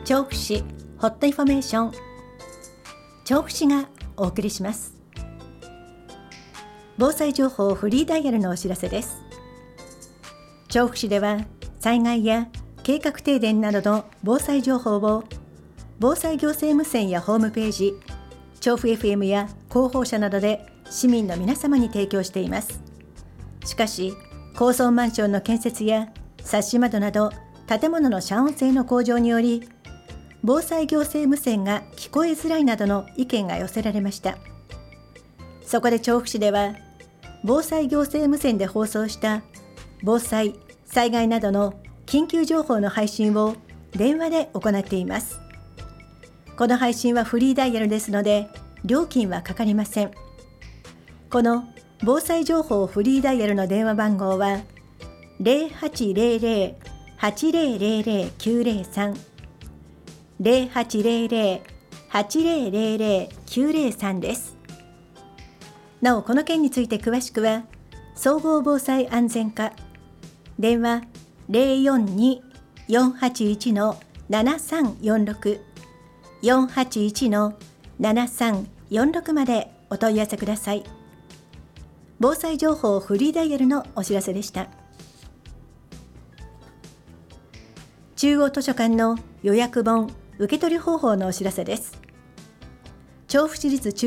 調布市ホットインフォメーション、調布市がお送りします。防災情報フリーダイヤルのお知らせです。調布市では災害や計画停電などの防災情報を防災行政無線やホームページ、調布 FM や広報車などで市民の皆様に提供しています。しかし、高層マンションの建設やサッシ窓など建物の遮音性の向上により、防災行政無線が聞こえづらいなどの意見が寄せられました。そこで調布市では、防災行政無線で放送した防災・災害などの緊急情報の配信を電話で行っています。この配信はフリーダイヤルですので、料金はかかりません。この防災情報フリーダイヤルの電話番号は 0800-8000-903 0800-8000-903 です。なお、この件について詳しくは総合防災安全課電話 042-481-7346 481-7346 までお問い合わせください。防災情報フリーダイヤルのお知らせでした。中央図書館の予約本受け取り方法のお知らせです。調布市立